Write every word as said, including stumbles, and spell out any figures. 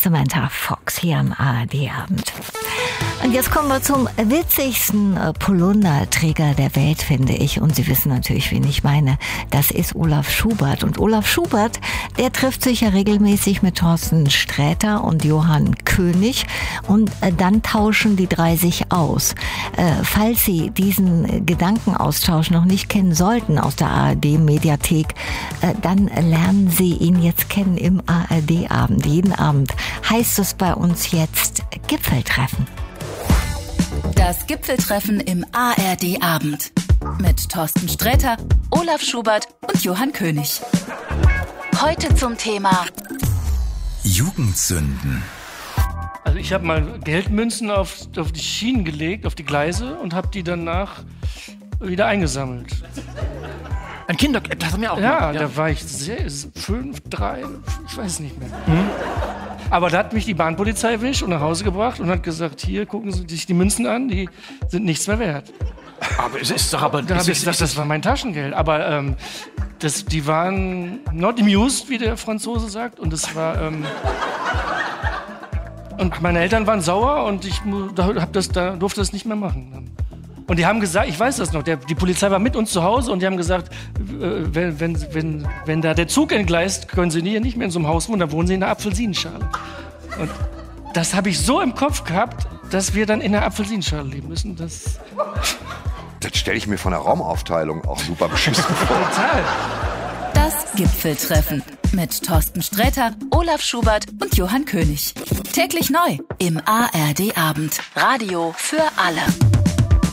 Samantha Fox hier am A R D-Abend. Und jetzt kommen wir zum witzigsten Polunderträger der Welt, finde ich. Und Sie wissen natürlich, wen ich meine. Das ist Olaf Schubert. Und Olaf Schubert, der trifft sich ja regelmäßig mit Thorsten Sträter und Johann König. Und dann tauschen die drei sich aus. Falls Sie diesen Gedankenaustausch noch nicht kennen sollten aus der A R D-Mediathek, dann lernen Sie ihn jetzt kennen im A R D-Abend. Jeden Abend heißt es bei uns jetzt Gipfeltreffen. Das Gipfeltreffen im A R D-Abend mit Thorsten Sträter, Olaf Schubert und Johann König. Heute zum Thema Jugendsünden. Also ich habe mal Geldmünzen auf, auf die Schienen gelegt, auf die Gleise und habe die danach wieder eingesammelt. Ein Kinder, das haben wir auch Ja, gemacht, ja. Da war ich sehr, fünf, drei, ich weiß nicht mehr. Hm? Aber da hat mich die Bahnpolizei erwischt und nach Hause gebracht und hat gesagt, hier, gucken Sie sich die Münzen an, die sind nichts mehr wert. Aber es ist doch aber... Da habe ich gesagt, das war mein Taschengeld. Aber ähm, das, die waren not amused, wie der Franzose sagt. Und das war... Ähm, und meine Eltern waren sauer und ich da, hab das, da durfte das nicht mehr machen. Und die haben gesagt, ich weiß das noch, der, die Polizei war mit uns zu Hause und die haben gesagt, äh, wenn, wenn, wenn, wenn da der Zug entgleist, können Sie hier nicht mehr in so einem Haus wohnen, dann wohnen Sie in der Apfelsinenschale. Und das habe ich so im Kopf gehabt, dass wir dann in der Apfelsinenschale leben müssen. Das, das stelle ich mir von der Raumaufteilung auch super beschissen vor. Total. Das Gipfeltreffen mit Thorsten Sträter, Olaf Schubert und Johann König. Täglich neu im A R D-Abend. Radio für alle.